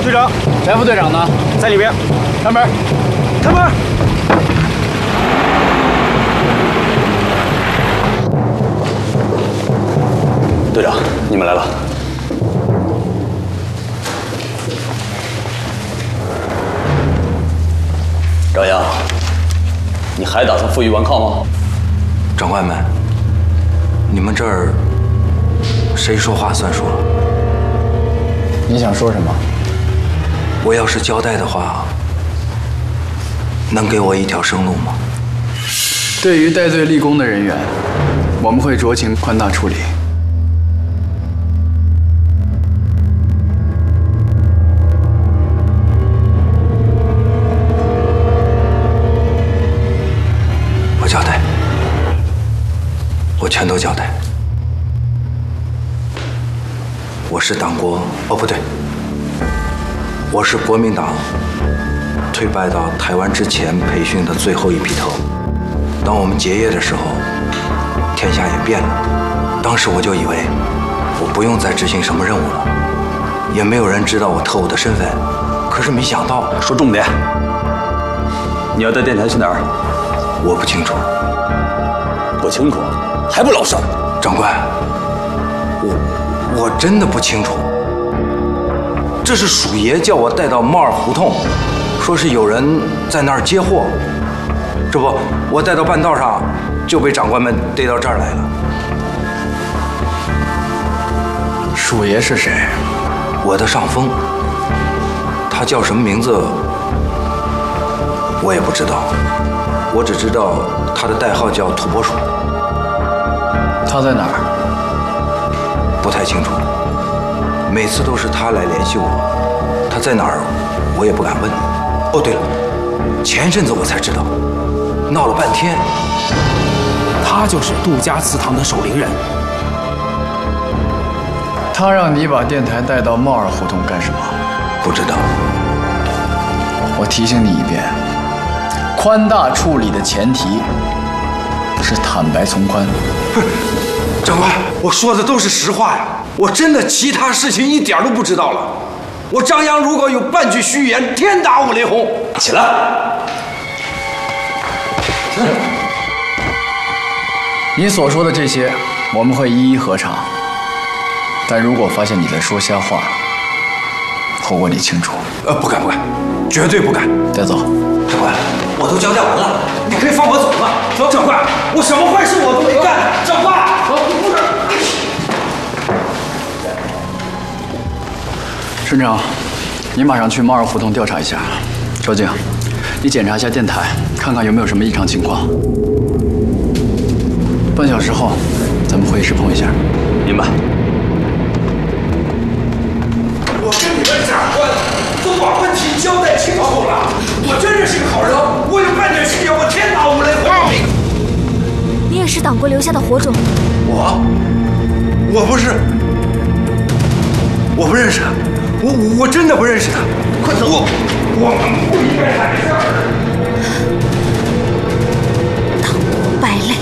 队长，翟副队长呢？在里边。开门，开门。队长，你们来了。赵阳，你还打算负隅顽抗吗？ 长官们，你们这儿谁说话算数？ 你想说什么？ 我要是交代的话，能给我一条生路吗？ 对于戴罪立功的人员，我们会酌情宽大处理。 我交代，我全都交代。我是党国，哦不对，我是国民党退败到台湾之前培训的最后一批特务。当我们结业的时候，天下也变了。当时我就以为我不用再执行什么任务了，也没有人知道我特务的身份。可是没想到， 说重点，你要带电台去哪儿？ 我不清楚。 不清楚，还不老实？ 长官，我真的不清楚。这是鼠爷叫我带到帽儿胡同，说是有人在那儿接货。这不，我带到半道上就被长官们逮到这儿来了。 鼠爷是谁？ 我的上峰，他叫什么名字我也不知道，我只知道他的代号叫土拨鼠。 他在哪儿？ 不太清楚，每次都是他来联系我，他在哪儿我也不敢问。哦，对了，前阵子我才知道，闹了半天， 他就是杜家祠堂的守灵人。 他让你把电台带到帽儿胡同干什么？ 不知道。 我提醒你一遍，宽大处理的前提是坦白从宽。 长官，我说的都是实话呀，我真的其他事情一点都不知道了。我张扬如果有半句虚言，天打五雷轰！ 起来！ 你所说的这些，我们会一一核查。但如果发现你在说瞎话，后果你清楚。 不敢，绝对不敢。 带走。 长官，我都交代完了，你可以放我走了。走，长官，我什么坏事我都没干。长官， 村长，你马上去帽儿胡同调查一下。周静，你检查一下电台，看看有没有什么异常情况。半小时后，咱们会议室碰一下。 明白。 我跟你们长官都把问题交代清楚了，我真的是个好人，我有半点虚言，我天打五雷轰！ 你也是党国留下的火种。 我不是，我不认识他，我真的不认识他。快走！我们不应该干这事儿。 党国败类。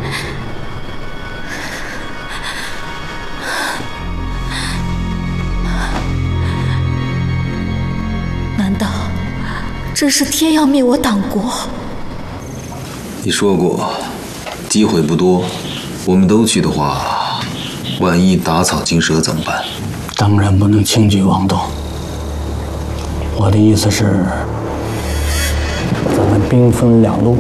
难道这是天要灭我党国？ 你说过，机会不多，我们都去的话，万一打草惊蛇怎么办？ 当然不能轻举妄动。我的意思是，咱们兵分两路。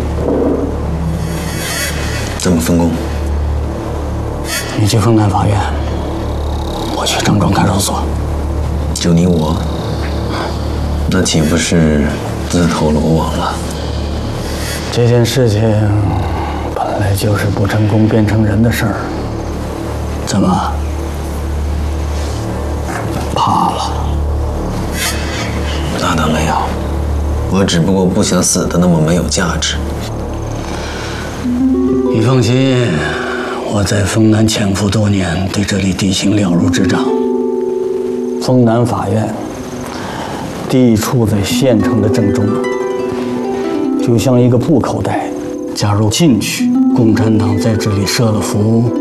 怎么分工？ 你去丰南法院，我去郑庄看守所。 就你我，那岂不是自投罗网了？ 这件事情本来就是不成功变成人的事儿，怎么怕了？ 那倒没有，我只不过不想死的那么没有价值。 你放心，我在丰南潜伏多年，对这里地形了如指掌。丰南法院地处在县城的正中，就像一个布口袋。假如进去，共产党在这里设了伏，